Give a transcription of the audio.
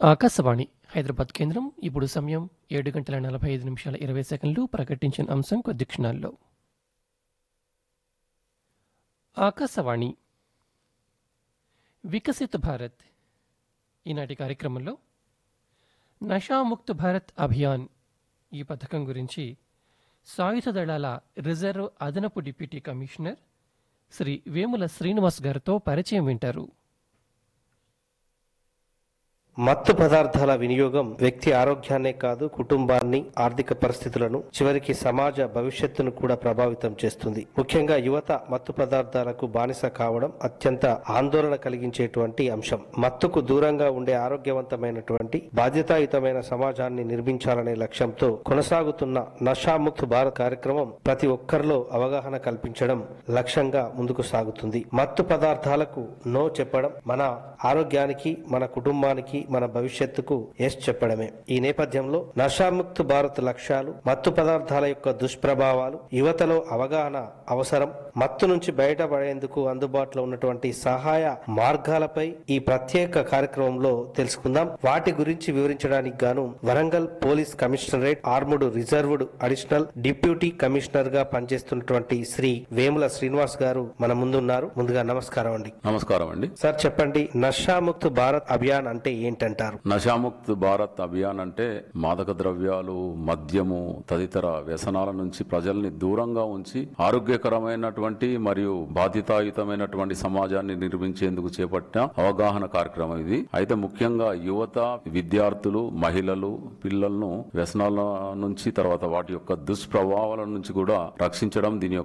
ఆకాశవాణి హైదరాబాద్ కేంద్రం. ఇప్పుడు సమయం 7:45 ప్రకటించిన అంశం కొద్ది క్షణాల్లో. ఆకాశవాణి వికసిత్ భారత్ ఈనాటి కార్యక్రమంలో నషాముక్త్ భారత్ అభియాన్ ఈ పథకం గురించి సాయుధ దళాల రిజర్వ్ అదనపు డిప్యూటీ కమిషనర్ శ్రీ వేముల శ్రీనివాస్ గారితో పరిచయం వింటారు. మత్తు పదార్థాల వినియోగం వ్యక్తి ఆరోగ్యాన్నే కాదు, కుటుంబాన్ని, ఆర్థిక పరిస్థితులను, చివరికి సమాజ భవిష్యత్తును కూడా ప్రభావితం చేస్తుంది. ముఖ్యంగా యువత మత్తు పదార్థాలకు బానిస కావడం అత్యంత ఆందోళన కలిగించేటువంటి అంశం. మత్తుకు దూరంగా ఉండే ఆరోగ్యవంతమైనటువంటి బాధ్యతాయుతమైన సమాజాన్ని నిర్మించాలనే లక్ష్యంతో కొనసాగుతున్న నషాముక్త్ భారత్ కార్యక్రమం ప్రతి ఒక్కరిలో అవగాహన కల్పించడం లక్ష్యంగా ముందుకు సాగుతుంది. మత్తు పదార్థాలకు నో చెప్పడం మన ఆరోగ్యానికి, మన కుటుంబానికి, మన భవిష్యత్తుకు ఎస్ చెప్పడమే. ఈ నేపథ్యంలో నషాముక్త్ భారత్ లక్ష్యాలు, మత్తు పదార్థాల యొక్క దుష్ప్రభావాలు, యువతలో అవగాహన అవసరం, మత్తు నుంచి బయటపడేందుకు అందుబాటులో ఉన్నటువంటి సహాయ మార్గాలపై ఈ ప్రత్యేక కార్యక్రమంలో తెలుసుకుందాం. వాటి గురించి వివరించడానికి గాను Warangal police commissionerate armed reserved additional deputy commissioner గా పనిచేస్తున్నటువంటి శ్రీ వేముల శ్రీనివాస్ గారు మన ముందున్నారు. ముందుగా నమస్కారం అండి. నమస్కారం అండి. సార్ చెప్పండి, నషాముక్త్ భారత్ అభియాన్ అంటే ఏంటంటారు? నషాముక్త్ భారత్ అభియాన్ అంటే మాదక ద్రవ్యాలు, మద్యము తదితర వ్యసనాల నుంచి ప్రజల్ని దూరంగా ఉంచి ఆరోగ్యకరమైనటువంటి మరియు బాధ్యతాయుతమైనటువంటి సమాజాన్ని నిర్మించేందుకు చేపట్టిన అవగాహన కార్యక్రమం ఇది. అయితే ముఖ్యంగా యువత, విద్యార్థులు, మహిళలు, పిల్లలను వ్యసనాల నుంచి, తర్వాత వాటి యొక్క దుష్ప్రభావాల నుంచి కూడా రక్షించడం దీని